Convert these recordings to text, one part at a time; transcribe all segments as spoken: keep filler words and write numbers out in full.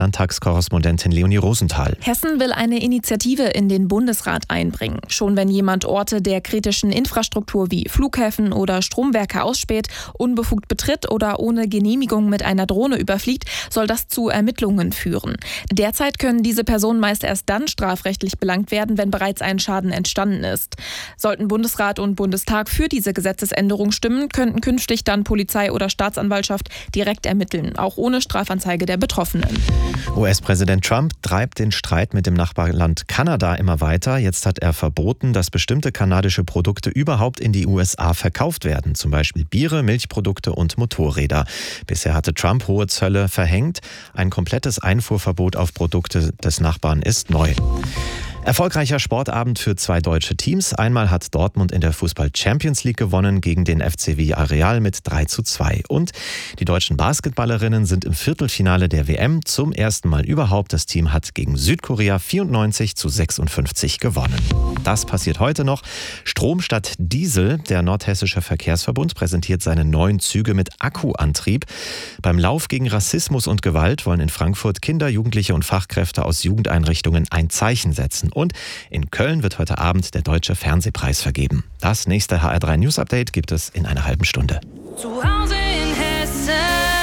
Landtagskorrespondentin Leonie Rosenthal. Hessen will eine Initiative in den Bundesrat einbringen. Schon wenn jemand Orte der kritischen Infrastruktur wie Flughäfen oder Stromwerke ausspäht, unbefugt betritt oder ohne Genehmigung mit einer Drohne überfliegt, soll das zu Ermittlungen führen. Derzeit können diese Personen meist erst dann strafrechtlich belangt werden, wenn bereits ein Schaden entstanden ist. Sollten Bundesrat und Bundestag für diese Gesetzesänderung stimmen, könnten künftig dann Polizei oder Staatsanwaltschaft direkt ermitteln, auch ohne Strafanzeige der Betroffenen. U S-Präsident Trump treibt den Streit mit dem Nachbarland Kanada immer weiter. Jetzt hat er verboten, dass bestimmte kanadische Produkte überhaupt in die U S A verkauft werden. Zum Beispiel Biere, Milchprodukte und Motorräder. Bisher hatte Trump hohe Zölle verhängt. Ein komplettes Einfuhrverbot auf Produkte des Nachbarn ist neu. Erfolgreicher Sportabend für zwei deutsche Teams. Einmal hat Dortmund in der Fußball-Champions League gewonnen gegen den F C Villarreal mit drei zu zwei. Und die deutschen Basketballerinnen sind im Viertelfinale der W M zum ersten Mal überhaupt. Das Team hat gegen Südkorea vierundneunzig zu sechsundfünfzig gewonnen. Das passiert heute noch. Strom statt Diesel. Der Nordhessische Verkehrsverbund präsentiert seine neuen Züge mit Akkuantrieb. Beim Lauf gegen Rassismus und Gewalt wollen in Frankfurt Kinder, Jugendliche und Fachkräfte aus Jugendeinrichtungen ein Zeichen setzen. Und in Köln wird heute Abend der Deutsche Fernsehpreis vergeben. Das nächste H R drei News Update gibt es in einer halben Stunde. Zu Hause in Hessen.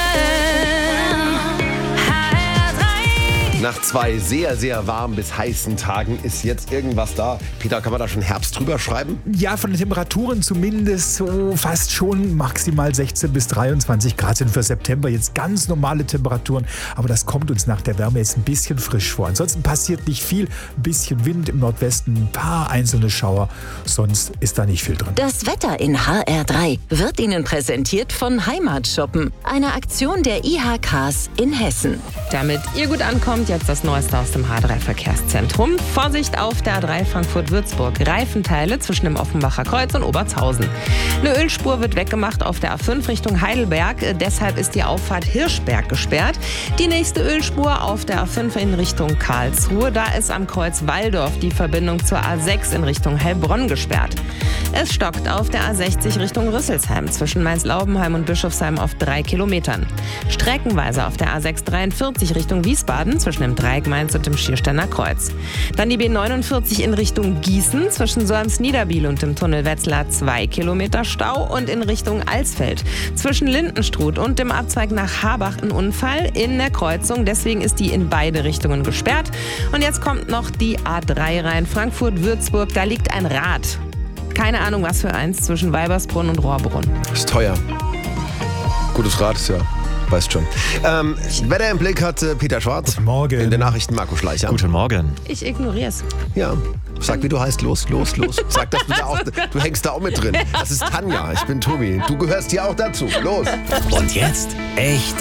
H R drei. Nach zwei sehr, sehr warmen bis heißen Tagen ist jetzt irgendwas da. Peter, kann man da schon Herbst drüber schreiben? Ja, von den Temperaturen zumindest so fast schon maximal sechzehn bis dreiundzwanzig Grad sind für September jetzt ganz normale Temperaturen. Aber das kommt uns nach der Wärme jetzt ein bisschen frisch vor. Ansonsten passiert nicht viel. Ein bisschen Wind im Nordwesten, ein paar einzelne Schauer. Sonst ist da nicht viel drin. Das Wetter in H R drei wird Ihnen präsentiert von Heimatshoppen. Eine Aktion der I H Ks in Hessen. Damit ihr gut ankommt, jetzt das Neueste aus dem H drei Verkehrszentrum. Vorsicht auf der A drei Frankfurt-Würzburg. Reifenteile zwischen dem Offenbacher Kreuz und Obertshausen. Eine Ölspur wird weggemacht auf der A fünf Richtung Heidelberg. Deshalb ist die Auffahrt Hirschberg gesperrt. Die nächste Ölspur auf der A fünf in Richtung Karlsruhe. Da ist am Kreuz Walldorf die Verbindung zur A sechs in Richtung Heilbronn gesperrt. Es stockt auf der A sechzig Richtung Rüsselsheim zwischen Mainz-Laubenheim und Bischofsheim auf drei Kilometern. Streckenweise auf der A sechs dreiundvierzig Richtung Wiesbaden zwischen dem Dreieck Mainz und dem Schiersteiner Kreuz. Dann die B neunundvierzig in Richtung Gießen zwischen Solms-Niederbiel und dem Tunnel Wetzlar zwei Kilometer Stau und in Richtung Alsfeld. Zwischen Lindenstruth und dem Abzweig nach Habach ein Unfall in der Kreuzung. Deswegen ist die in beide Richtungen gesperrt. Und jetzt kommt noch die A drei rein. Frankfurt-Würzburg, da liegt ein Rad. Keine Ahnung, was für eins, zwischen Weibersbrunn und Rohrbrunn. Ist teuer. Gutes Rad ist ja. Weißt schon. Ähm, Wetter im Blick hat äh, Peter Schwarz. Guten Morgen. In den Nachrichten Marco Schleicher. Guten Morgen. Ich ignoriere es. Ja. Sag, wie du heißt. Los, los, los. Sag, dass du da auch, du hängst da auch mit drin. Das ist Tanja. Ich bin Tobi. Du gehörst hier auch dazu. Los. Und jetzt echt